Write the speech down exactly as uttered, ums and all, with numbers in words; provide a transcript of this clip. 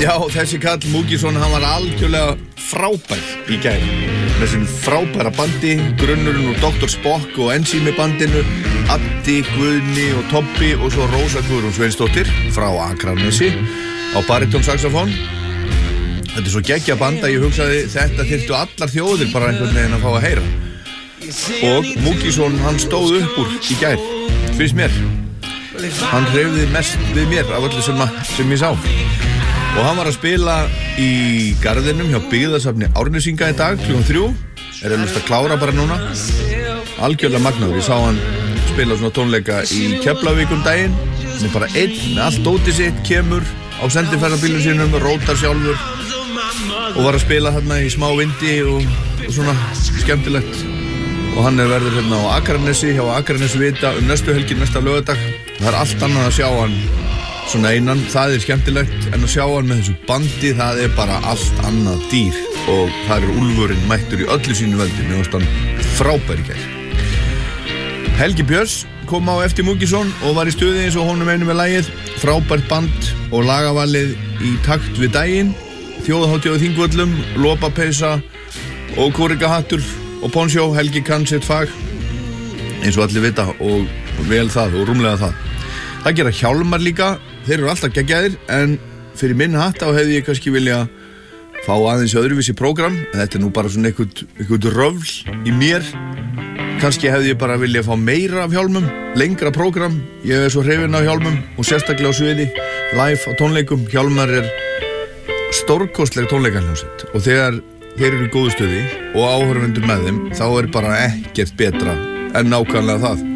Já, þessi kall Múkisson, hann var algjörlega frábær í gær. Með sin frábæra bandi, grunnurinn úr doktor Spock og Enzími bandinu, Addi, Guðni og Tobbi og svo Rósa Guðrún Sveinsdóttir frá Akranesi á barítónsaxofón. Þetta er svo geggja banda, ég hugsaði þetta þyrftu allar þjóðir bara einhvern veginn að fá að heyra. Og Múkisson, hann stóð upp úr í gær, fyrst mér. Hann hreyfði mest við mér af öllu sem, sem ég sá. Og hann var að spila í garðinum hjá Byggðasafni Árnesinga í dag, klukkan þrjú. Er ennast að klára bara núna. Algjörlega magnaður. Ég sá hann spila svona tónleika í Keflavík um daginn. Hann er bara einn með allt dótið sitt, kemur á sendiferðarbílum sínum, rótar sjálfur og var að spila hérna í smá vindi og, og svona skemmtilegt. Og hann er verður hérna á Akranesi, hjá Akranesi Vita um næstu helgi, næsta laugardag. Það er allt annað að sjá hann svona einan, það er skemmtilegt, en að sjá hann með þessu bandi, það er bara allt annað dýr og það er úlfurinn mættur í öllu sínu veldi, mér finnst hann frábær í gær. Helgi Björns kom á eftir Múkisson og var í stuði eins og honum einu með lagið, frábært band og lagavalið í takt við daginn, þjóðahátíð á Þingvöllum, lopapeysa og kúrikahattur og ponsjó. Helgi kann sitt fag eins og allir vita og vel það og rúmlega það. Það gera Hjálmar líka, þeir eru alltaf geggjaðir, en fyrir minn hatt þá hefði ég kannski vilja fá aðeins öðruvísi prógram. Þetta er nú bara svona eitthvað, eitthvað röfl í mér. Kannski hefði ég bara vilja fá meira af Hjálmum, lengra prógram. Ég er svo hrifinn af Hjálmum og sérstaklega á sviði, live á tónleikum. Hjálmar er stórkostleg tónleikarhljómsveit og þegar þeir eru í góðu stuði og áhorfendur með þeim, þá er bara ekkert betra en nákvæmlega það.